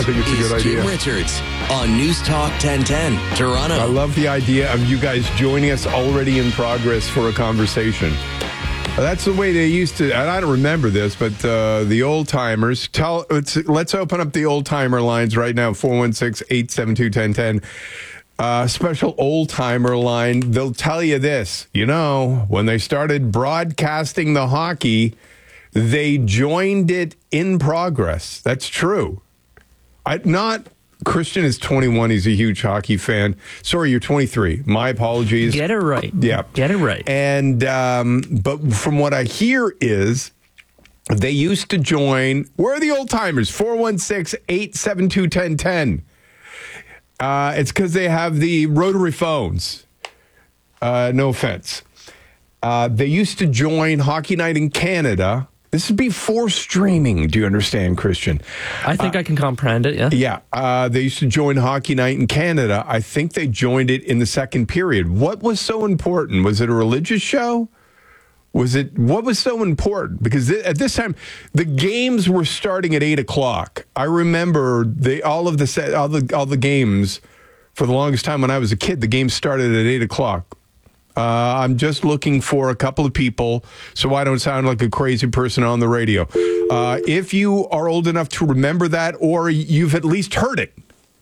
I think it's a good idea. Jim Richards on News Talk 1010, Toronto. I love the idea of you guys joining us already in progress for a conversation. That's the way they used to, and I don't remember this, but the old-timers, let's open up the old-timer lines right now, 416-872-1010. Special old-timer line, they'll tell you this, when they started broadcasting the hockey, they joined it in progress. That's true. Christian is 21. He's a huge hockey fan. Sorry, you're 23. My apologies. Get it right. Yeah. Get it right. And, but from what I hear is they used to join, where are the old timers? 416-872-1010. It's because they have the rotary phones. No offense. They used to join Hockey Night in Canada. This is before streaming. Do you understand, Christian? I think I can comprehend it, yeah. Yeah. They used to join Hockey Night in Canada. I think they joined it in the second period. What was so important? Was it a religious show? What was so important? Because at this time, the games were starting at 8 o'clock. I remember all the games for the longest time when I was a kid, the games started at 8 o'clock. I'm just looking for a couple of people so I don't sound like a crazy person on the radio. If you are old enough to remember that or you've at least heard it,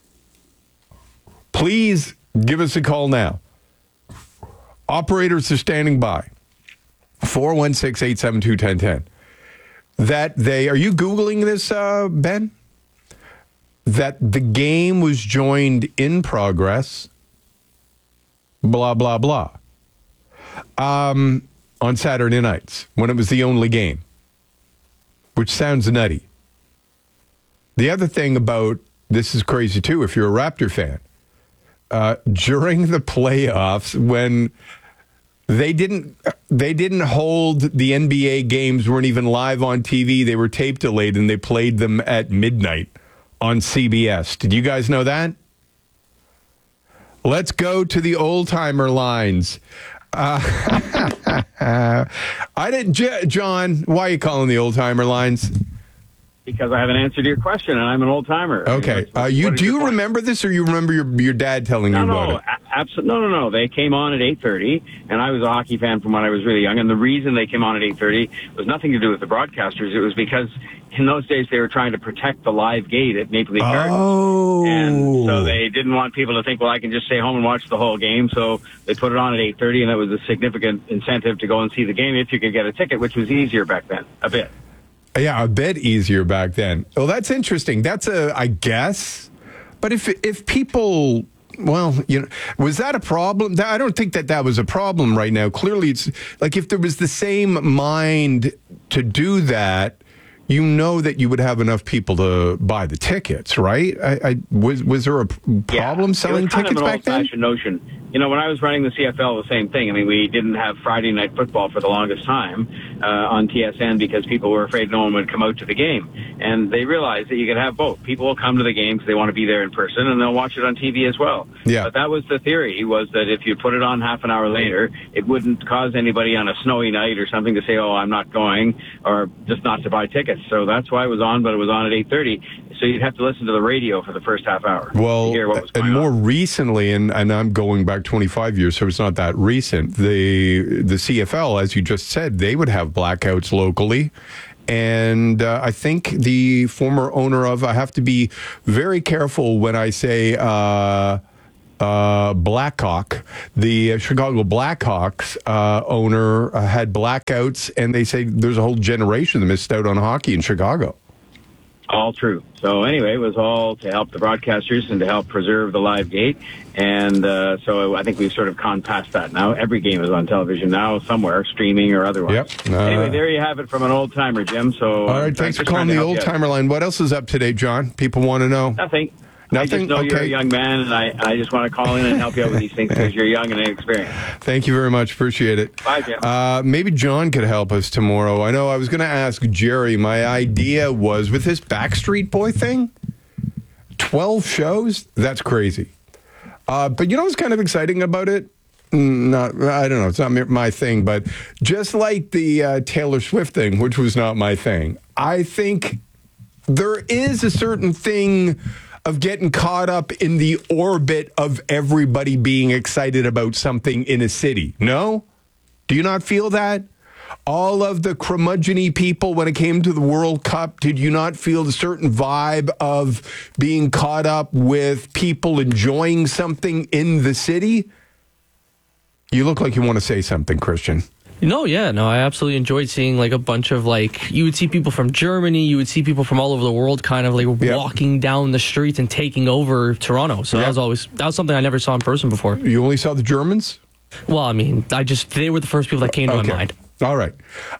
please give us a call now. Operators are standing by. 416-872-1010. Are you Googling this, Ben? That the game was joined in progress, blah, blah, blah. On Saturday nights when it was the only game, which sounds nutty. The other thing about this is crazy too, if you're a Raptor fan, during the playoffs when they didn't hold the NBA games, weren't even live on TV, they were tape delayed and they played them at midnight on CBS. Did you guys know that? Let's go to the old-timer lines. John, why are you calling the old-timer lines? Because I have an answer to your question, and I'm an old-timer. Okay. Do you remember this, or you remember your dad telling you about it? Absolutely. No. They came on at 8:30, and I was a hockey fan from when I was really young, and the reason they came on at 8:30 was nothing to do with the broadcasters. It was because in those days they were trying to protect the live gate at Maple Leaf Gardens. Oh. And so they didn't want people to think, well, I can just stay home and watch the whole game, so they put it on at 8:30, and that was a significant incentive to go and see the game if you could get a ticket, which was easier back then, a bit. Yeah, a bit easier back then. Well, that's interesting. I guess. But if people, was that a problem? I don't think that was a problem right now. Clearly, it's like if there was the same mind to do that, that you would have enough people to buy the tickets, right? Was there a problem selling tickets back then? It was kind of an old-fashioned notion. When I was running the CFL, the same thing. I mean, we didn't have Friday night football for the longest time on TSN because people were afraid no one would come out to the game. And they realized that you could have both. People will come to the game because they want to be there in person, and they'll watch it on TV as well. Yeah. But that was the theory, was that if you put it on half an hour later, it wouldn't cause anybody on a snowy night or something to say, oh, I'm not going, or just not to buy tickets. So that's why it was on, but it was on at 8:30. So you'd have to listen to the radio for the first half hour to hear what was going on. And more recently, and I'm going back 25 years, so it's not that recent, the CFL, as you just said, they would have blackouts locally. And I think the former owner of, I have to be very careful when I say Blackhawk, the Chicago Blackhawks owner had blackouts, and they say there's a whole generation that missed out on hockey in Chicago. All true. So anyway, it was all to help the broadcasters and to help preserve the live gate. And so I think we've sort of gone past that now. Every game is on television now somewhere, streaming or otherwise. Yep. Anyway, there you have it from an old-timer, Jim. So all right, thanks for calling the old-timer line. What else is up to date, John? People want to know. Nothing. Nothing? I just know you're a young man, and I just want to call in and help you out with these things because you're young and inexperienced. Thank you very much. Appreciate it. Bye, Jim. Maybe John could help us tomorrow. I know I was going to ask Jerry. My idea was with this Backstreet Boy thing, 12 shows? That's crazy. But you know what's kind of exciting about it? I don't know. It's not my thing. But just like the Taylor Swift thing, which was not my thing, I think there is a certain thing of getting caught up in the orbit of everybody being excited about something in a city. No? Do you not feel that? All of the curmudgeon-y people when it came to the World Cup, did you not feel a certain vibe of being caught up with people enjoying something in the city? You look like you want to say something, Christian. No, I absolutely enjoyed seeing like a bunch of like, you would see people from Germany, you would see people from all over the world kind of like walking down the streets and taking over Toronto. So that was something I never saw in person before. You only saw the Germans? Well, I mean, they were the first people that came to my mind. All right.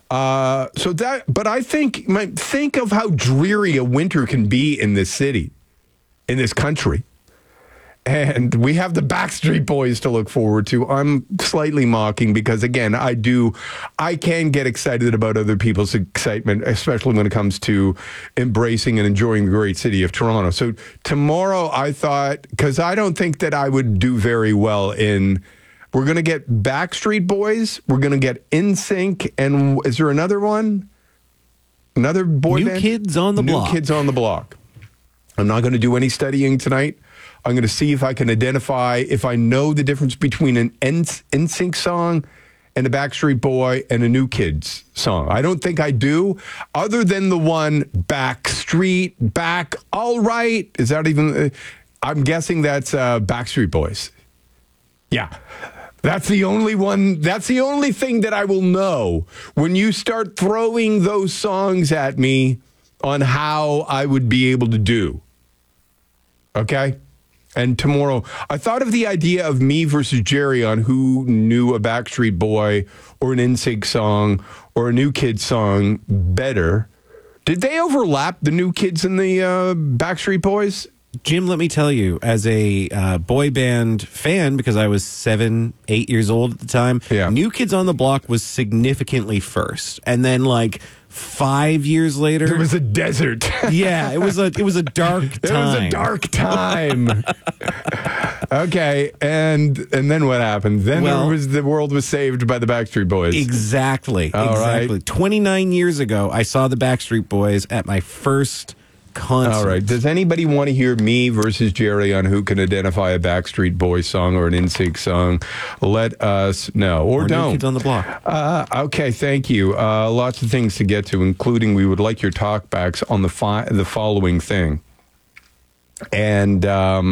But I think of how dreary a winter can be in this city, in this country. And we have the Backstreet Boys to look forward to. I'm slightly mocking because, again, I can get excited about other people's excitement, especially when it comes to embracing and enjoying the great city of Toronto. So tomorrow I thought, because I don't think that I would do very well in, we're going to get Backstreet Boys, we're going to get NSYNC, and is there another one? Another boy band? New Kids on the Block. New Kids on the Block. I'm not going to do any studying tonight. I'm going to see if I can identify, if I know the difference between an NSYNC song and a Backstreet Boy and a New Kids song. I don't think I do, other than the one Backstreet, Back, all right. Is that even, I'm guessing that's Backstreet Boys. Yeah. That's the only one. That's the only thing that I will know when you start throwing those songs at me on how I would be able to do. Okay? And tomorrow, I thought of the idea of me versus Jerry on who knew a Backstreet Boy or an NSYNC song or a New Kids song better. Did they overlap, the New Kids and the Backstreet Boys? Jim, let me tell you, as a boy band fan, because I was 7, 8 years old at the time, New Kids on the Block was significantly first. And then, like, 5 years later, there was a desert. Yeah, it was a dark time. It was a dark time. Okay, and then what happened? Then the world was saved by the Backstreet Boys. Exactly. All exactly. Right. 29 years ago, I saw the Backstreet Boys at my first concert. All right. Does anybody want to hear me versus Jerry on who can identify a Backstreet Boys song or an NSYNC song? Let us know. Or don't. New Kids on the Block. Okay, thank you. Lots of things to get to, including we would like your talkbacks on the following thing. And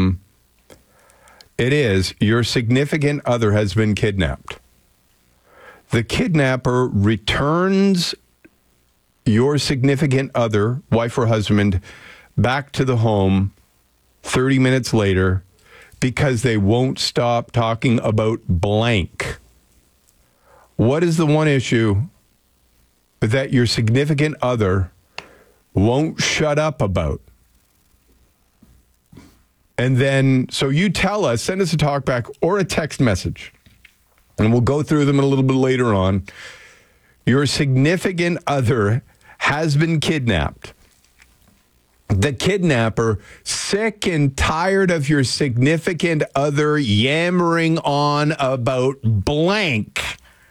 it is, your significant other has been kidnapped. The kidnapper returns your significant other, wife or husband, back to the home 30 minutes later because they won't stop talking about blank. What is the one issue that your significant other won't shut up about? And then, so you tell us, send us a talk back or a text message, and we'll go through them a little bit later on. Your significant other has been kidnapped. The kidnapper, sick and tired of your significant other yammering on about blank,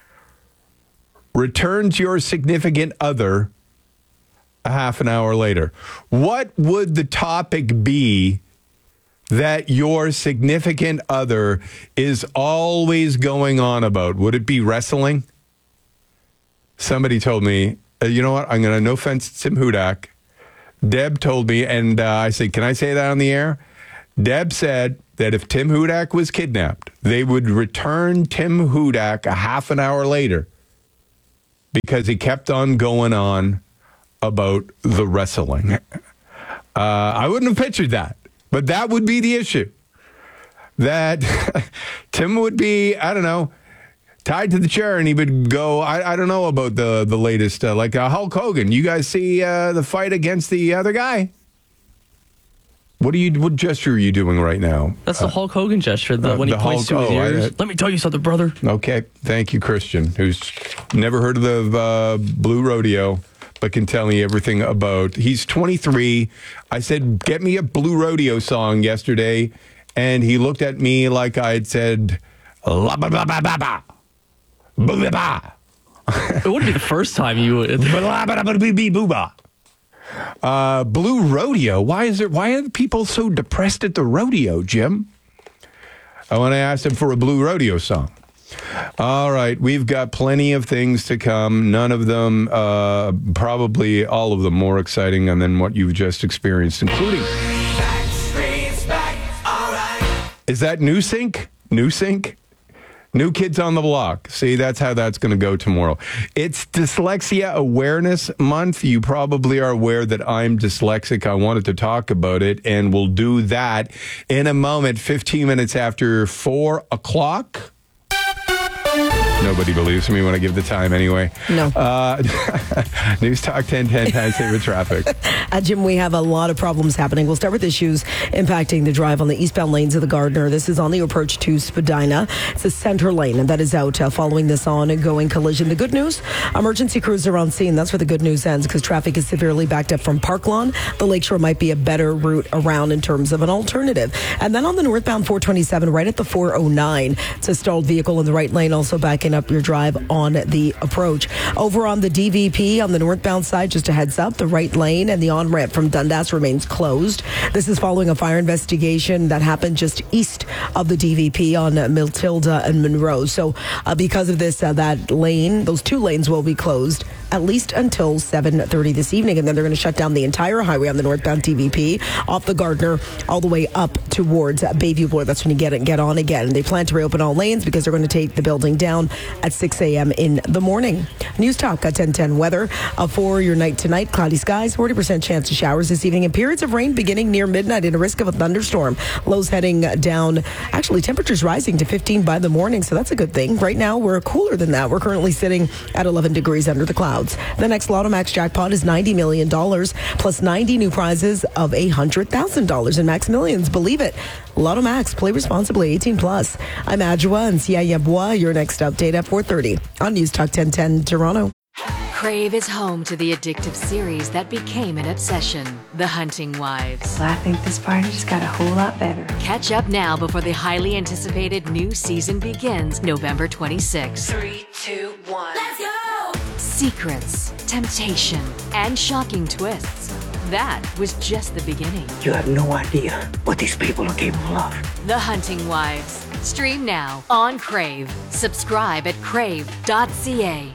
returns your significant other a half an hour later. What would the topic be that your significant other is always going on about? Would it be wrestling? Somebody told me, you know what? I'm going to, no offense to Tim Hudak. Deb told me, and I said, can I say that on the air? Deb said that if Tim Hudak was kidnapped, they would return Tim Hudak a half an hour later because he kept on going on about the wrestling. I wouldn't have pictured that, but that would be the issue. That Tim would be, I don't know, tied to the chair, and he would go, I don't know about the latest, like Hulk Hogan. You guys see the fight against the other guy? What gesture are you doing right now? That's the Hulk Hogan gesture, when he points to his ears. Let me tell you something, brother. Okay, thank you, Christian, who's never heard of the Blue Rodeo, but can tell me everything about. He's 23. I said, get me a Blue Rodeo song yesterday, and he looked at me like I had said, la ba ba ba ba ba. It wouldn't be the first time you would. Blue Rodeo. Why are people so depressed at the rodeo, Jim? I want to ask them for a Blue Rodeo song. All right, we've got plenty of things to come. None of them, probably all of them, more exciting than what you've just experienced, including... Is that New Sync? New Sync? New Kids on the Block. See, that's how that's going to go tomorrow. It's Dyslexia Awareness Month. You probably are aware that I'm dyslexic. I wanted to talk about it, and we'll do that in a moment, 15 minutes after 4 o'clock. Nobody believes me when I give the time anyway. No. News Talk 1010, time saver traffic. Jim, we have a lot of problems happening. We'll start with issues impacting the drive on the eastbound lanes of the Gardiner. This is on the approach to Spadina. It's a center lane, and that is out following this ongoing collision. The good news, emergency crews are on scene. That's where the good news ends because traffic is severely backed up from Park Lawn. The Lakeshore might be a better route around in terms of an alternative. And then on the northbound 427, right at the 409, it's a stalled vehicle in the right lane, also backing up your drive on the approach. Over on the DVP on the northbound side, just a heads up, the right lane and the on-ramp from Dundas remains closed. This is following a fire investigation that happened just east of the DVP on Matilda and Monroe. So because of this, that lane, those two lanes will be closed at least until 7:30 this evening, and then they're going to shut down the entire highway on the northbound DVP off the Gardiner all the way up towards Bayview Boulevard. That's when you get on again. They plan to reopen all lanes because they're going to take the building down at 6 a.m. in the morning. News Talk at 10:10 weather for your night tonight. Cloudy skies, 40% chance of showers this evening, and periods of rain beginning near midnight and a risk of a thunderstorm. Lows heading down. Actually, temperatures rising to 15 by the morning, so that's a good thing. Right now, we're cooler than that. We're currently sitting at 11 degrees under the clouds. The next Lotto Max jackpot is $90 million, plus 90 new prizes of $100,000 in Max Millions. Believe it. Lotto Max. Play responsibly. 18 plus. I'm Adjoa and Sia Yabwa. Your next update at 4:30 on News Talk 1010 Toronto. Crave is home to the addictive series that became an obsession, The Hunting Wives. I think this party just got a whole lot better. Catch up now before the highly anticipated new season begins November 26th. 3, 2, 1. Let's go! Secrets, temptation, and shocking twists. That was just the beginning. You have no idea what these people are capable of. The Hunting Wives. Stream now on Crave. Subscribe at crave.ca.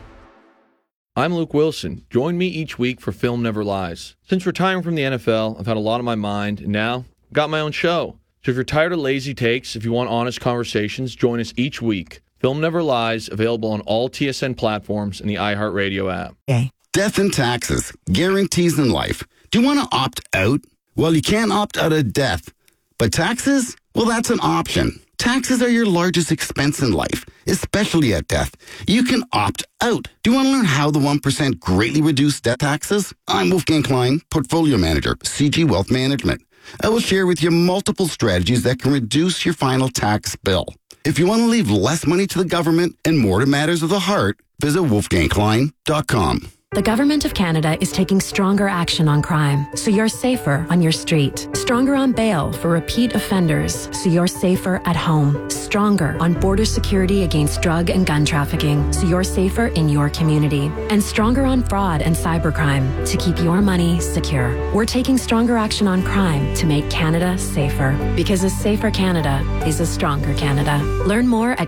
I'm Luke Wilson. Join me each week for Film Never Lies. Since retiring from the NFL, I've had a lot on my mind, and now I've got my own show. So if you're tired of lazy takes, if you want honest conversations, join us each week. Film Never Lies, available on all TSN platforms and the iHeartRadio app. Death and taxes, guarantees in life. Do you want to opt out? Well, you can't opt out of death. But taxes? Well, that's an option. Taxes are your largest expense in life, especially at death. You can opt out. Do you want to learn how the 1% greatly reduce death taxes? I'm Wolfgang Klein, Portfolio Manager, CG Wealth Management. I will share with you multiple strategies that can reduce your final tax bill. If you want to leave less money to the government and more to matters of the heart, visit wolfgangklein.com. The Government of Canada is taking stronger action on crime, so you're safer on your street. Stronger on bail for repeat offenders, so you're safer at home. Stronger on border security against drug and gun trafficking, so you're safer in your community. And stronger on fraud and cybercrime, to keep your money secure. We're taking stronger action on crime to make Canada safer, because a safer Canada is a stronger Canada. Learn more at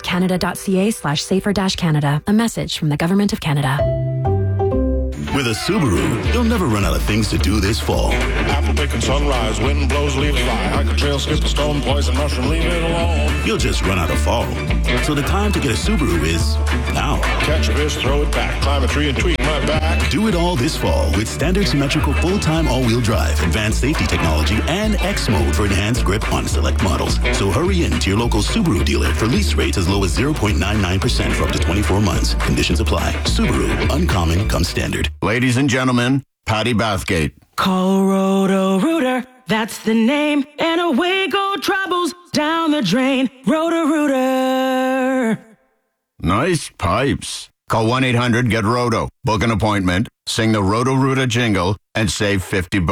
canada.ca/safer-Canada. A message from the Government of Canada. With a Subaru, you'll never run out of things to do this fall. Apple picking sunrise, wind blows, leaves fly. Hike a trail, skip a stone, poison mushroom, leave it alone. You'll just run out of fall. So the time to get a Subaru is now. Catch a fish, throw it back, climb a tree and tweak my back. Do it all this fall with standard symmetrical full-time all-wheel drive, advanced safety technology, and X mode for enhanced grip on select models. So hurry in to your local Subaru dealer for lease rates as low as 0.99% for up to 24 months. Conditions apply. Subaru, uncommon comes standard. Ladies and gentlemen, Patty Bathgate. Call Roto-Rooter, that's the name, and away go troubles down the drain. Roto-Rooter. Nice pipes. Call 1-800-GET-ROTO. Book an appointment, sing the Roto-Rooter jingle, and save $50.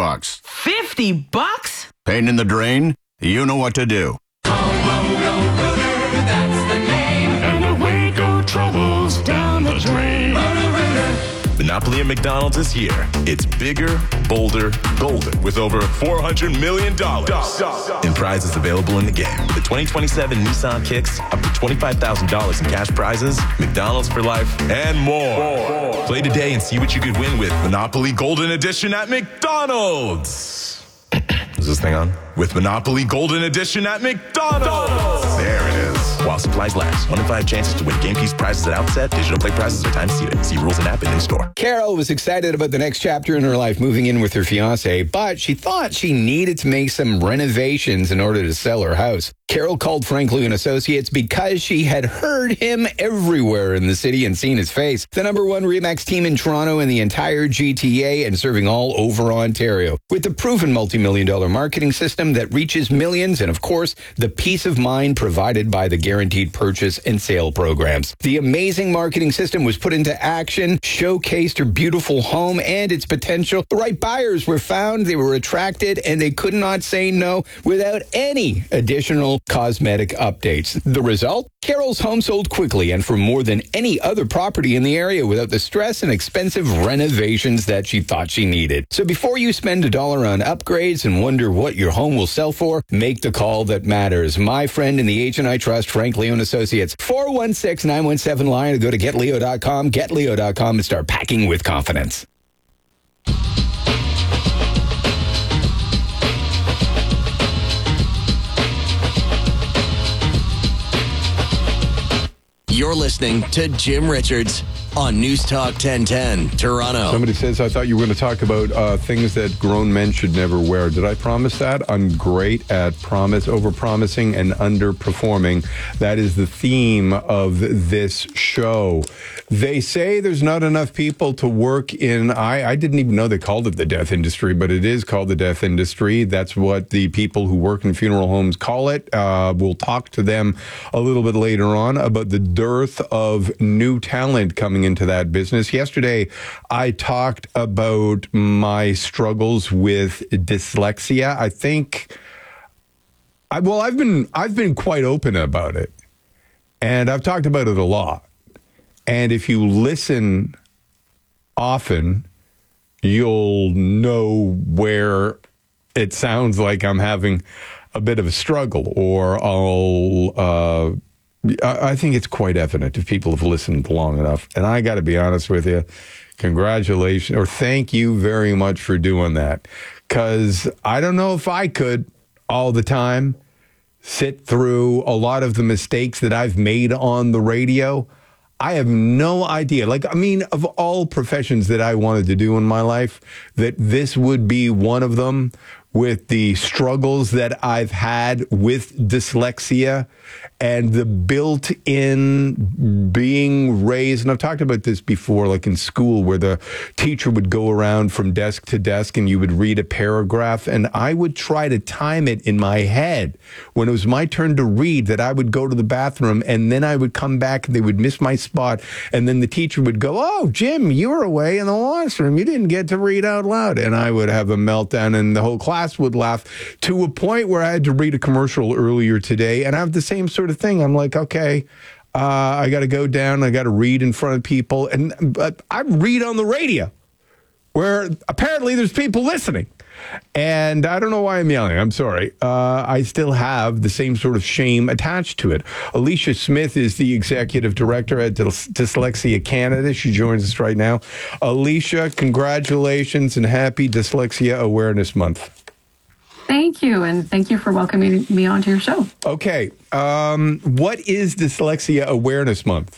$50? Pain in the drain? You know what to do. Call Roto-Rooter, that's the name, and away go troubles down the drain. Roto-Rooter. The Monopoly at McDonald's is here. It's bigger, bolder, golden, with over $400 million in prizes available in the game. With the 2027 Nissan Kicks, up to $25,000 in cash prizes, McDonald's for life, and more. Play today and see what you could win with Monopoly Golden Edition at McDonald's. Is this thing on? With Monopoly Golden Edition at McDonald's. There it is. While supplies last. 1 in 5 chances to win game piece prizes at outset. Digital play prizes are time seated. See rules and app and in-store. Carol was excited about the next chapter in her life, moving in with her fiancé, but she thought she needed to make some renovations in order to sell her house. Carol called Frank Liu and Associates because she had heard him everywhere in the city and seen his face. The #1 RE/MAX team in Toronto and the entire GTA, and serving all over Ontario. With the proven multi-million-dollar marketing system that reaches millions, and of course, the peace of mind provided by the guaranteed purchase and sale programs. The amazing marketing system was put into action, showcased her beautiful home and its potential. The right buyers were found, they were attracted, and they could not say no without any additional cosmetic updates. The result? Carol's home sold quickly and for more than any other property in the area without the stress and expensive renovations that she thought she needed. So before you spend $1 on upgrades and wonder what your home will sell for, make the call that matters. My friend and the agent I trust, Frank Liu and Associates. 416-917-LION, or go to getleo.com, getleo.com, and start packing with confidence. You're listening to Jim Richards on News Talk 1010, Toronto. Somebody says, I thought you were going to talk about things that grown men should never wear. Did I promise that? I'm great at over-promising and underperforming. That is the theme of this show. They say there's not enough people to work in, I didn't even know they called it the death industry, but it is called the death industry. That's what the people who work in funeral homes call it. We'll talk to them a little bit later on about the dearth of new talent coming into that business. Yesterday, I talked about my struggles with dyslexia. I think, I've been quite open about it, and I've talked about it a lot. And if you listen often, you'll know where it sounds like I'm having a bit of a struggle, or I think it's quite evident if people have listened long enough. And I got to be honest with you, congratulations, or thank you very much for doing that. Because I don't know if I could all the time sit through a lot of the mistakes that I've made on the radio. I have no idea. Of all professions that I wanted to do in my life, that this would be one of them, with the struggles that I've had with dyslexia and the built-in being raised. And I've talked about this before, like in school, where the teacher would go around from desk to desk and you would read a paragraph, and I would try to time it in my head when it was my turn to read, that I would go to the bathroom and then I would come back and they would miss my spot. And then the teacher would go, "Oh, Jim, you were away in the washroom. You didn't get to read out loud." And I would have a meltdown, and the whole class would laugh, to a point where I had to read a commercial earlier today, and I have the same sort of thing. I'm like, okay, I got to go down, I got to read in front of people, but I read on the radio, where apparently there's people listening. And I don't know why I'm yelling. I'm sorry. I still have the same sort of shame attached to it. Alicia Smith is the executive director at Dyslexia Canada. She joins us right now. Alicia, congratulations and happy Dyslexia Awareness Month. Thank you, and thank you for welcoming me onto your show. Okay. What is Dyslexia Awareness Month?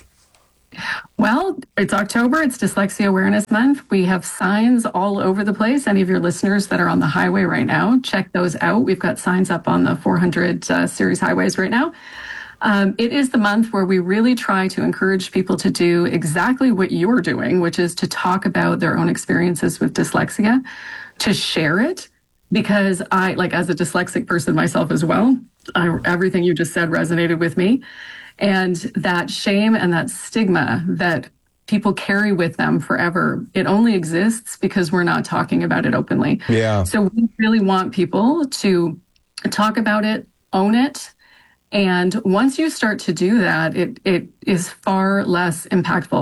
Well, it's October. It's Dyslexia Awareness Month. We have signs all over the place. Any of your listeners that are on the highway right now, check those out. We've got signs up on the 400 series highways right now. It is the month where we really try to encourage people to do exactly what you're doing, which is to talk about their own experiences with dyslexia, to share it. Because I, as a dyslexic person myself as well, everything you just said resonated with me. And that shame and that stigma that people carry with them forever, it only exists because we're not talking about it openly. Yeah. So we really want people to talk about it, own it. And once you start to do that, it is far less impactful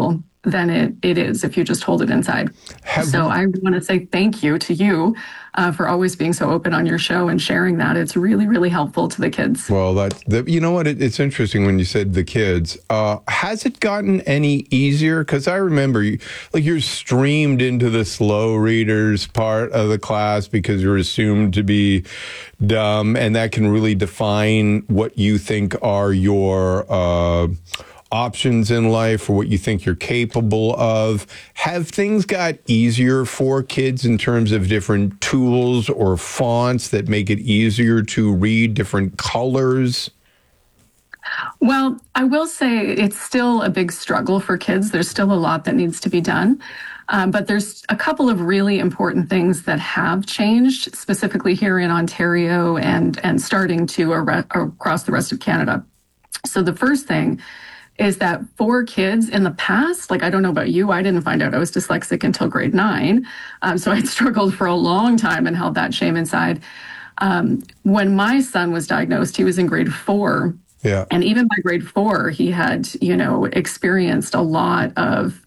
than it is if you just hold it inside. So I want to say thank you to you for always being so open on your show and sharing that. It's really, really helpful to the kids. Well, you know what? It's interesting when you said the kids. Has it gotten any easier? Because I remember you're streamed into the slow readers part of the class because you're assumed to be dumb, and that can really define what you think are your options in life or what you think you're capable of. Have things got easier for kids in terms of different tools or fonts that make it easier to read, different colors? Well, I will say it's still a big struggle for kids. There's still a lot that needs to be done. But there's a couple of really important things that have changed, specifically here in Ontario and starting to across the rest of Canada. So the first thing is that for kids in the past, like I don't know about you, I didn't find out I was dyslexic until grade 9. So I'd struggled for a long time and held that shame inside. When my son was diagnosed, he was in grade 4. Yeah. And even by grade 4, he had, experienced a lot of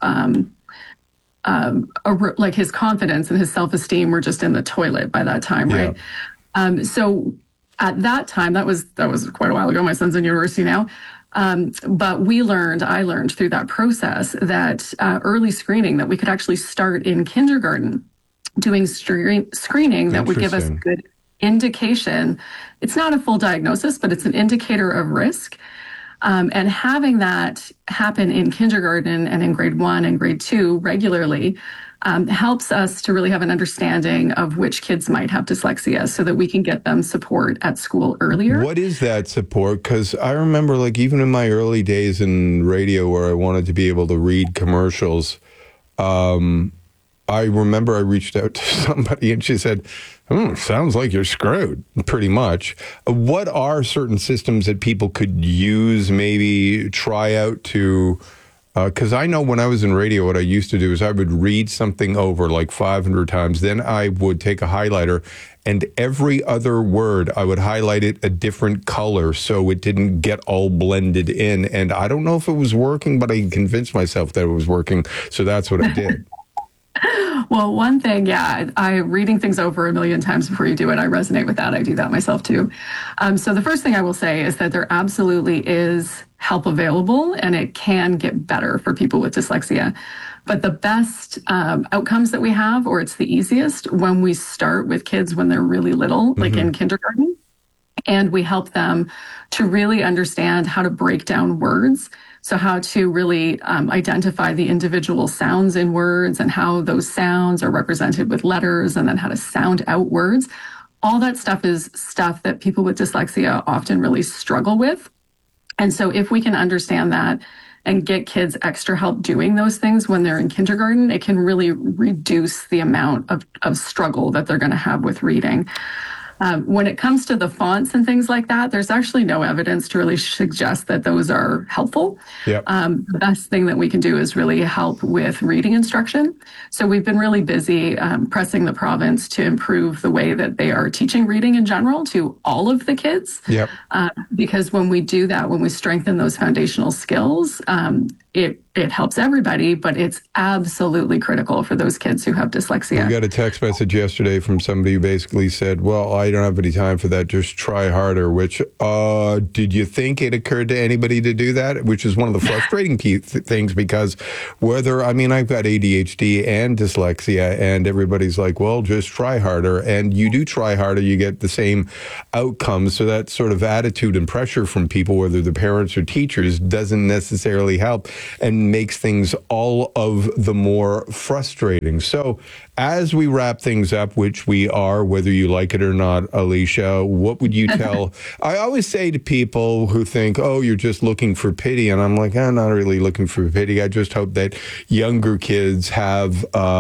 like his confidence and his self-esteem were just in the toilet by that time, right? So at that time, that was quite a while ago. My son's in university now. But I learned through that process that early screening, that we could actually start in kindergarten doing screening that would give us a good indication. It's not a full diagnosis, but it's an indicator of risk. And having that happen in kindergarten and in grade 1 and grade 2 regularly helps us to really have an understanding of which kids might have dyslexia so that we can get them support at school earlier. What is that support? Because I remember, like, even in my early days in radio where I wanted to be able to read commercials, I remember I reached out to somebody and she said, sounds like you're screwed, pretty much. What are certain systems that people could use, maybe try out to... Because I know when I was in radio, what I used to do is I would read something over like 500 times. Then I would take a highlighter and every other word, I would highlight it a different color so it didn't get all blended in. And I don't know if it was working, but I convinced myself that it was working. So that's what I did. Well, one thing, I reading things over a million times before you do it. I resonate with that. I do that myself too. So the first thing I will say is that there absolutely is help available and it can get better for people with dyslexia. But the best outcomes that we have, or it's the easiest, when we start with kids when they're really little, like in kindergarten, and we help them to really understand how to break down words. So how to really identify the individual sounds in words and how those sounds are represented with letters and then how to sound out words. All that stuff is stuff that people with dyslexia often really struggle with. And so if we can understand that and get kids extra help doing those things when they're in kindergarten, it can really reduce the amount of struggle that they're going to have with reading. When it comes to the fonts and things like that, there's actually no evidence to really suggest that those are helpful. Yep. The best thing that we can do is really help with reading instruction. So we've been really busy pressing the province to improve the way that they are teaching reading in general to all of the kids. Yep. Because when we do that, when we strengthen those foundational skills, it helps everybody, but it's absolutely critical for those kids who have dyslexia. We got a text message yesterday from somebody who basically said, well, I don't have any time for that, just try harder, which, did you think it occurred to anybody to do that? Which is one of the frustrating things because I've got ADHD and dyslexia and everybody's like, well, just try harder. And you do try harder, you get the same outcomes. So that sort of attitude and pressure from people, whether the parents or teachers, doesn't necessarily help and makes things all of the more frustrating. So as we wrap things up, which we are, whether you like it or not, Alicia, what would you tell? I always say to people who think, oh, you're just looking for pity. And I'm like, I'm not really looking for pity. I just hope that younger kids have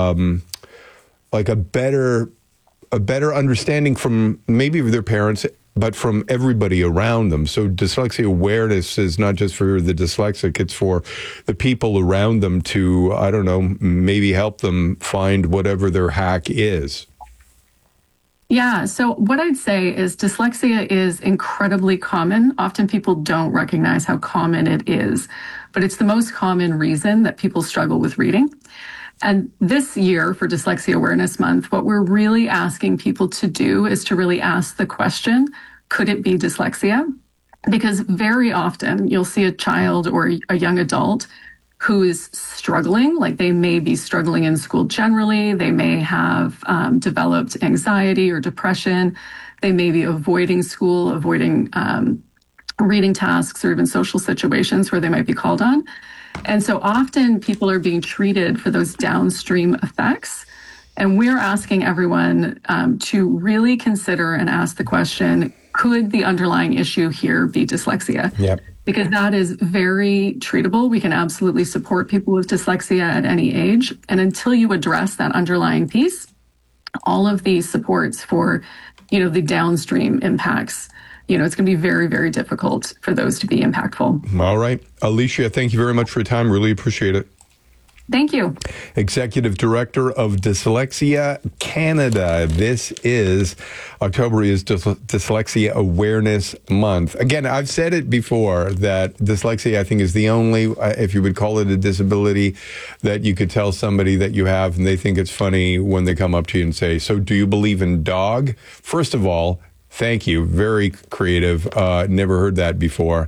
like a better understanding from maybe their parents, but from everybody around them. So dyslexia awareness is not just for the dyslexic, it's for the people around them to, I don't know, maybe help them find whatever their hack is. Yeah, so what I'd say is dyslexia is incredibly common. Often people don't recognize how common it is. but it's the most common reason that people struggle with reading. And this year for Dyslexia Awareness Month, what we're really asking people to do is to really ask the question, could it be dyslexia? Because very often you'll see a child or a young adult who is struggling, like they may be struggling in school generally, they may have developed anxiety or depression, they may be avoiding school, avoiding reading tasks or even social situations where they might be called on. And so often people are being treated for those downstream effects. And we're asking everyone to really consider and ask the question, could the underlying issue here be dyslexia? Yep. Because that is very treatable. We can absolutely support people with dyslexia at any age. And until you address that underlying piece, all of these supports for, the downstream impacts, it's going to be very, very difficult for those to be impactful. All right. Alicia, thank you very much for your time. Really appreciate it. Thank you. Executive Director of Dyslexia Canada. This is October is Dyslexia Awareness Month. Again, I've said it before that dyslexia, I think, is the only, if you would call it a disability, that you could tell somebody that you have and they think it's funny when they come up to you and say, so do you believe in dog? First of all, thank you. Very creative. Never heard that before.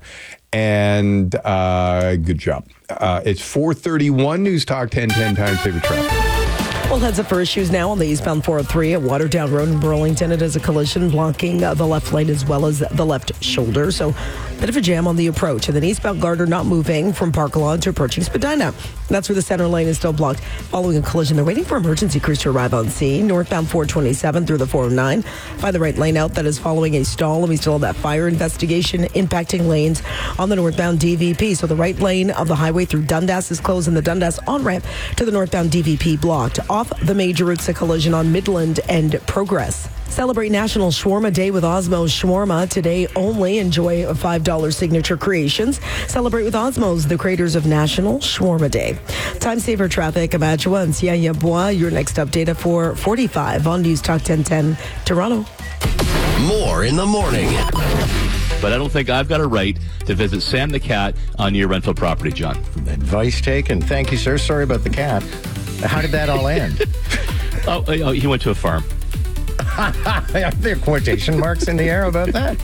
And good job. It's 4:31 News Talk 1010 Time Saver Traffic. Well, heads up for issues now on the eastbound 403 at Waterdown Road in Burlington. It is a collision blocking the left lane as well as the left shoulder. So a bit of a jam on the approach. And then eastbound Gardner not moving from Park Lawn to approaching Spadina. That's where the center lane is still blocked following a collision. They're waiting for emergency crews to arrive on scene. Northbound 427 through the 409. Find the right lane out. That is following a stall. And we still have that fire investigation impacting lanes on the northbound DVP. So the right lane of the highway through Dundas is closed and the Dundas on-ramp to the northbound DVP blocked. Off the major routes, a collision on Midland and Progress. Celebrate National Shawarma Day with Osmo's Shawarma. Today only. Enjoy $5 signature creations. Celebrate with Osmo's, the creators of National Shawarma Day. Time saver traffic, Abatua and Siaya Bois. Your next update at 4:45 on News Talk 1010 Toronto. More in the morning. But I don't think I've got a right to visit Sam the cat on your rental property, John. Advice taken. Thank you, sir. Sorry about the cat. How did that all end? Oh, he went to a farm. Are there quotation marks in the air about that?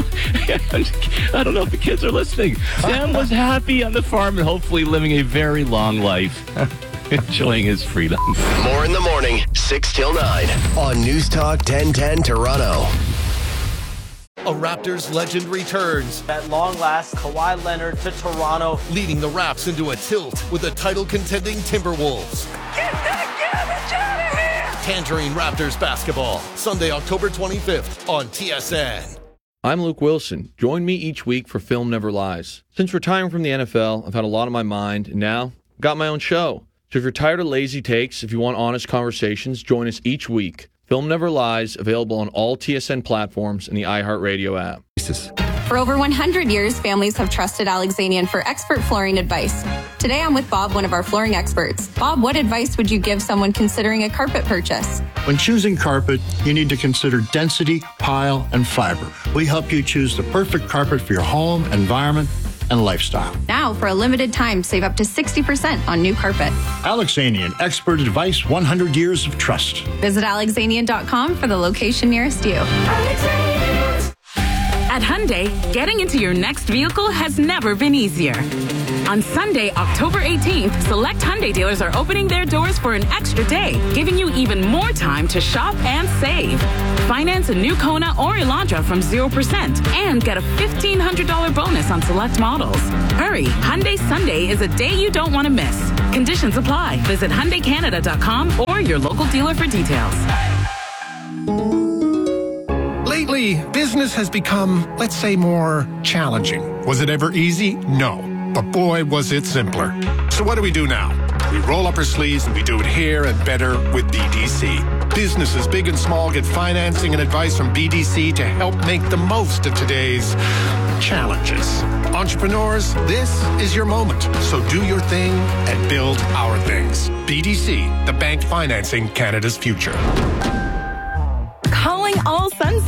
I don't know if the kids are listening. Sam was happy on the farm and hopefully living a very long life, enjoying his freedom. More in the morning, 6 till 9 on News Talk 1010 Toronto. A Raptors legend returns. At long last, Kawhi Leonard to Toronto, leading the Raps into a tilt with the title-contending Timberwolves. Get that garbage out of here! Tangerine Raptors basketball, Sunday, October 25th on TSN. I'm Luke Wilson. Join me each week for Film Never Lies. Since retiring from the NFL, I've had a lot on my mind, and now I've got my own show. So if you're tired of lazy takes, if you want honest conversations, join us each week. Film Never Lies, available on all TSN platforms and the iHeartRadio app. For over 100 years, families have trusted Alexanian for expert flooring advice. Today, I'm with Bob, one of our flooring experts. Bob, what advice would you give someone considering a carpet purchase? When choosing carpet, you need to consider density, pile, and fiber. We help you choose the perfect carpet for your home, environment, and lifestyle. Now, for a limited time, save up to 60% on new carpet. Alexanian, expert advice, 100 years of trust. Visit Alexanian.com for the location nearest you. At Hyundai, getting into your next vehicle has never been easier. On Sunday, October 18th, select Hyundai dealers are opening their doors for an extra day, giving you even more time to shop and save. Finance a new Kona or Elantra from 0% and get a $1,500 bonus on select models. Hurry, Hyundai Sunday is a day you don't want to miss. Conditions apply. Visit HyundaiCanada.com or your local dealer for details. Lately, business has become, let's say, more challenging. Was it ever easy? No. But boy, was it simpler. So what do we do now? We roll up our sleeves and we do it here and better with BDC. Businesses big and small get financing and advice from BDC to help make the most of today's challenges. Entrepreneurs, this is your moment. So do your thing and build our things. BDC, the bank financing Canada's future. Calling all Sun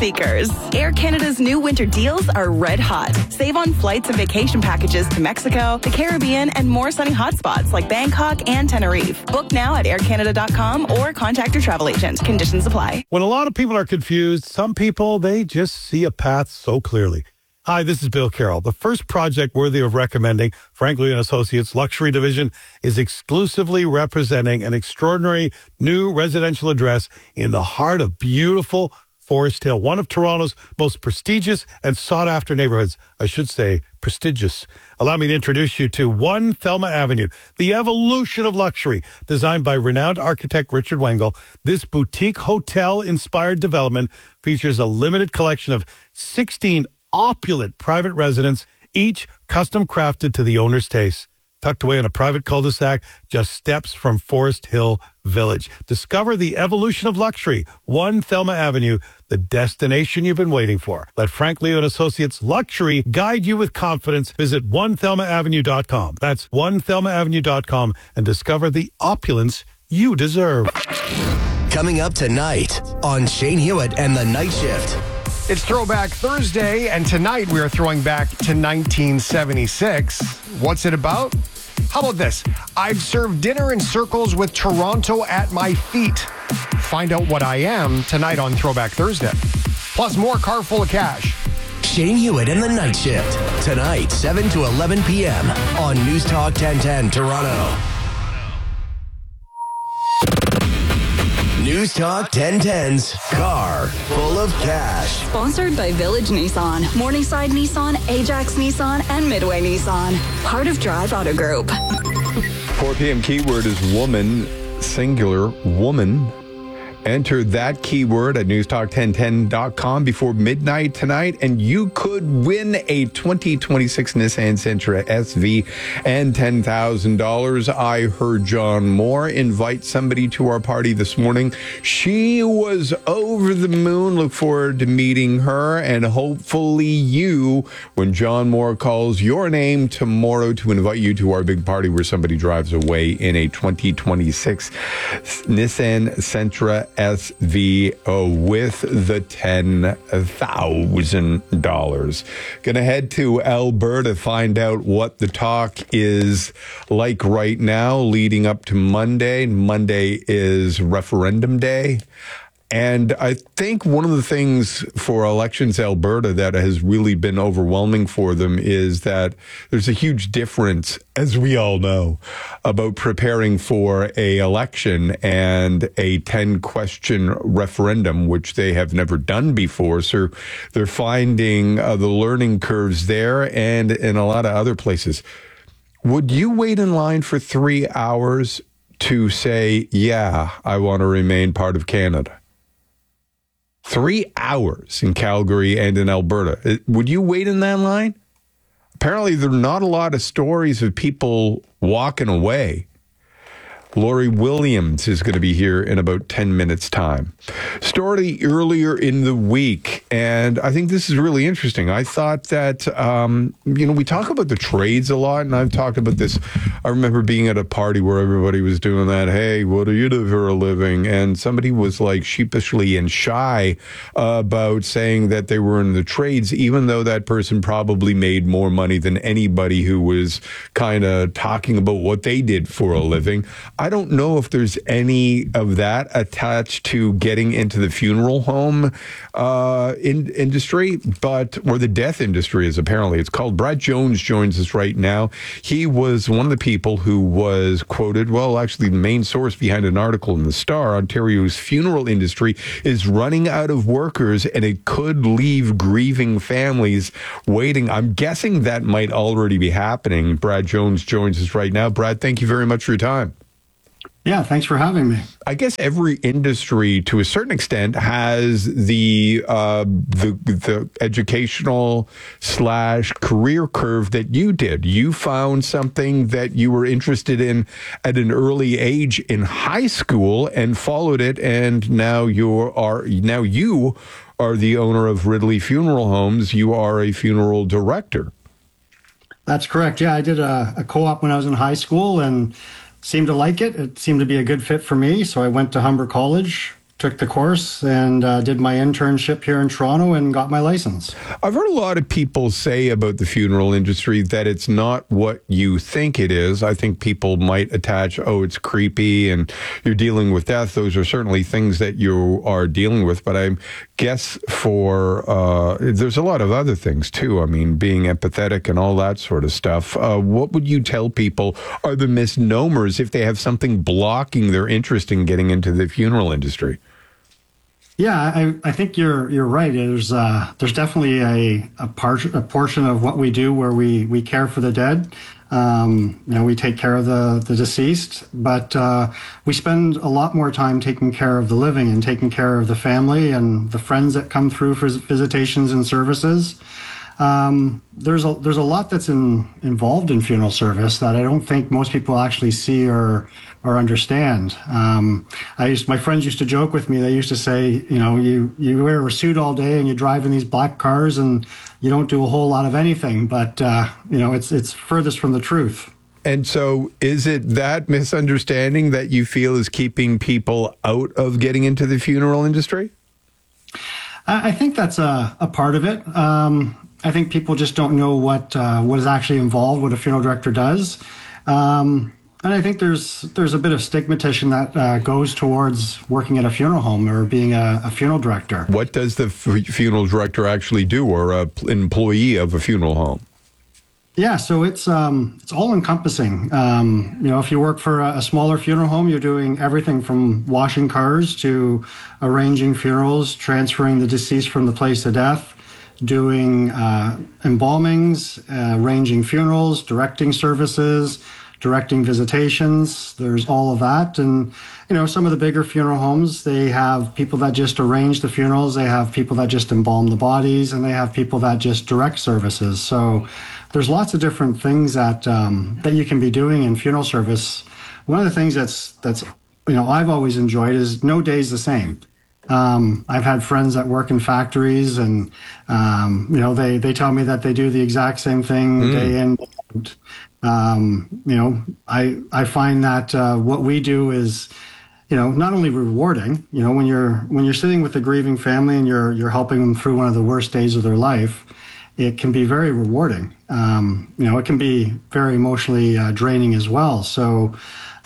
seekers. Air Canada's new winter deals are red hot. Save on flights and vacation packages to Mexico, the Caribbean, and more sunny hotspots like Bangkok and Tenerife. Book now at aircanada.com or contact your travel agent. Conditions apply. When a lot of people are confused, some people, they just see a path so clearly. Hi, this is Bill Carroll. The first project worthy of recommending, Franklin & Associates Luxury Division, is exclusively representing an extraordinary new residential address in the heart of beautiful Forest Hill, one of Toronto's most prestigious and sought-after neighborhoods. I should say prestigious. Allow me to introduce you to 1 Thelma Avenue, the evolution of luxury. Designed by renowned architect Richard Wengel, this boutique hotel-inspired development features a limited collection of 16 opulent private residences, each custom crafted to the owner's taste. Tucked away in a private cul-de-sac, just steps from Forest Hill Village. Discover the evolution of luxury. 1 Thelma Avenue, the destination you've been waiting for. Let Frank Leo & Associates Luxury guide you with confidence. Visit onethelmaavenue.com. That's onethelmaavenue.com and discover the opulence you deserve. Coming up tonight on Shane Hewitt and the Night Shift. It's Throwback Thursday, and tonight we are throwing back to 1976. What's it about? How about this? I've served dinner in circles with Toronto at my feet. Find out what I am tonight on Throwback Thursday. Plus more Car Full of Cash. Shane Hewitt and the Night Shift. Tonight, 7 to 11 p.m. on News Talk 1010 Toronto. News Talk 1010's Car Full of Cash. Sponsored by Village Nissan, Morningside Nissan, Ajax Nissan, and Midway Nissan. Part of Drive Auto Group. 4 p.m. keyword is woman, singular, woman. Enter that keyword at newstalk1010.com before midnight tonight, and you could win a 2026 Nissan Sentra SV and $10,000. I heard John Moore invite somebody to our party this morning. She was over the moon. Look forward to meeting her, and hopefully you, when John Moore calls your name tomorrow to invite you to our big party where somebody drives away in a 2026 Nissan Sentra SVO with the $10,000. Gonna head to Alberta, find out what the talk is like right now leading up to Monday. Monday is referendum day. And I think one of the things for Elections Alberta that has really been overwhelming for them is that there's a huge difference, as we all know, about preparing for an election and a 10-question referendum, which they have never done before. So they're finding the learning curves there and in a lot of other places. Would you wait in line for 3 hours to say, yeah, I want to remain part of Canada? 3 hours in Calgary and in Alberta. Would you wait in that line? Apparently, there are not a lot of stories of people walking away. Lori Williams is going to be here in about 10 minutes' time. Story earlier in the week, and I think this is really interesting. I thought that, we talk about the trades a lot, and I've talked about this. I remember being at a party where everybody was doing that, hey, what do you do for a living? And somebody was like sheepishly and shy about saying that they were in the trades, even though that person probably made more money than anybody who was kind of talking about what they did for a living. I don't know if there's any of that attached to getting into the funeral home industry, or the death industry, as apparently it's called. Brad Jones joins us right now. He was one of the people who was quoted, well, actually the main source behind an article in the Star. Ontario's funeral industry is running out of workers, and it could leave grieving families waiting. I'm guessing that might already be happening. Brad Jones joins us right now. Brad, thank you very much for your time. Yeah, thanks for having me. I guess every industry, to a certain extent, has the educational / career curve that you did. You found something that you were interested in at an early age in high school and followed it, and now you are the owner of Ridley Funeral Homes. You are a funeral director. That's correct. Yeah, I did a co-op when I was in high school and seemed to like it. It seemed to be a good fit for me. So I went to Humber College, took the course and did my internship here in Toronto and got my license. I've heard a lot of people say about the funeral industry that it's not what you think it is. I think people might attach, oh, it's creepy and you're dealing with death. Those are certainly things that you are dealing with. But I guess there's a lot of other things too. I mean, being empathetic and all that sort of stuff. What would you tell people are the misnomers if they have something blocking their interest in getting into the funeral industry? Yeah, I think you're right. There's definitely a portion of what we do where we care for the dead. We take care of the deceased, but we spend a lot more time taking care of the living and taking care of the family and the friends that come through for visitations and services. There's a lot that's involved in funeral service that I don't think most people actually see or understand. My friends used to joke with me. They used to say, you wear a suit all day and you drive in these black cars and you don't do a whole lot of anything. But it's furthest from the truth. And so, is it that misunderstanding that you feel is keeping people out of getting into the funeral industry? I think that's a part of it. I think people just don't know what is actually involved, what a funeral director does. And I think there's a bit of stigmatization that goes towards working at a funeral home or being a funeral director. What does the funeral director actually do, or an employee of a funeral home? Yeah, so it's all encompassing. If you work for a smaller funeral home, you're doing everything from washing cars to arranging funerals, transferring the deceased from the place of death, doing embalmings, arranging funerals, directing services, directing visitations. There's all of that. And, some of the bigger funeral homes, they have people that just arrange the funerals. They have people that just embalm the bodies, and they have people that just direct services. So there's lots of different things that you can be doing in funeral service. One of the things that's I've always enjoyed is no day's the same. I've had friends that work in factories and, they tell me that they do the exact same thing day in, day out. I find that what we do is, not only rewarding, when you're sitting with a grieving family and you're helping them through one of the worst days of their life, it can be very rewarding. It can be very emotionally draining as well. So,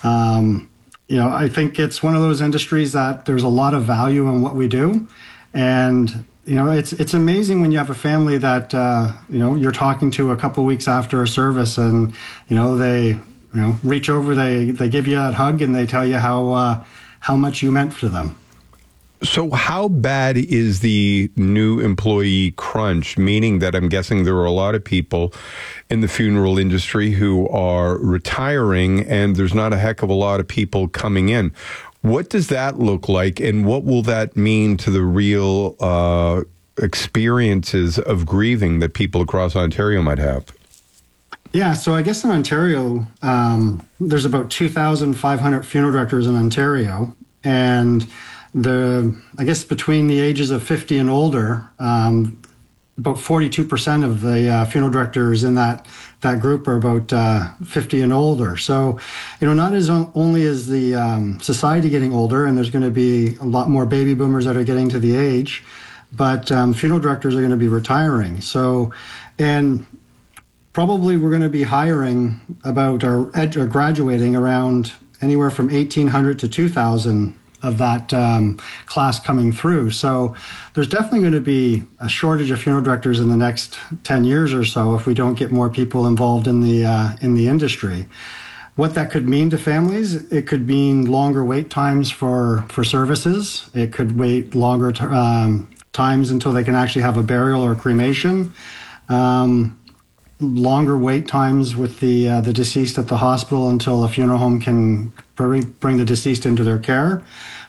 I think it's one of those industries that there's a lot of value in what we do. And, it's amazing when you have a family that, you're talking to a couple weeks after a service and, they, reach over, they give you that hug and they tell you how much you meant to them. So how bad is the new employee crunch? Meaning that I'm guessing there are a lot of people in the funeral industry who are retiring and there's not a heck of a lot of people coming in. What does that look like, and what will that mean to the real experiences of grieving that people across Ontario might have? Yeah, so I guess in Ontario, there's about 2,500 funeral directors in Ontario, and I guess between the ages of 50 and older, about 42% of the funeral directors in that group are about 50 and older. So, not as only is the society getting older, and there's going to be a lot more baby boomers that are getting to the age, but funeral directors are going to be retiring. So, and probably we're going to be hiring about or graduating around anywhere from 1,800 to 2,000 of that class coming through. So there's definitely going to be a shortage of funeral directors in the next 10 years or so if we don't get more people involved in the industry. What that could mean to families, it could mean longer wait times for services. It could wait longer times until they can actually have a burial or cremation. Longer wait times with the deceased at the hospital until a funeral home can bring the deceased into their care.